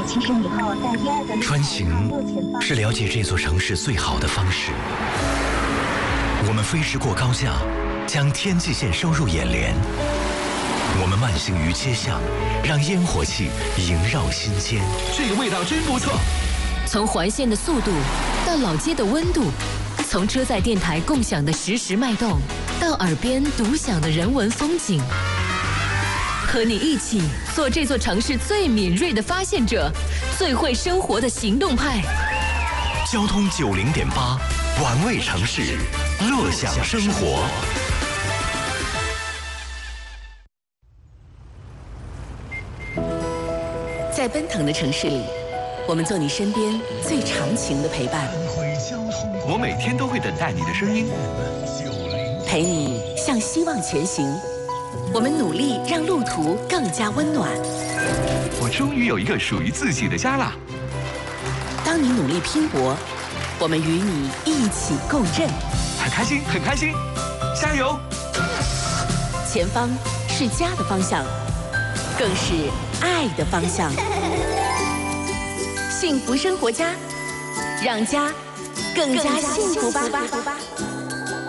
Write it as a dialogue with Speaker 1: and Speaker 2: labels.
Speaker 1: 穿行是了解这座城市最好的方式。我们飞驰过高架，将天际线收入眼帘。我们慢行于街巷，让烟火气萦绕心间。
Speaker 2: 这个味道真不错。
Speaker 3: 从环线的速度到老街的温度，从车载电台共享的实时脉动，到耳边独享的人文风景。和你一起做这座城市最敏锐的发现者，最会生活的行动派。
Speaker 1: 交通90.8，玩味城市，乐享生活。
Speaker 3: 在奔腾的城市里，我们做你身边最长情的陪伴。
Speaker 2: 我每天都会等待你的声音，
Speaker 3: 陪你向希望前行。我们努力让路途更加温暖。
Speaker 2: 我终于有一个属于自己的家啦！
Speaker 3: 当你努力拼搏，我们与你一起共振。
Speaker 2: 很开心，很开心，加油！
Speaker 3: 前方是家的方向，更是爱的方向。幸福生活家，让家更加幸福吧。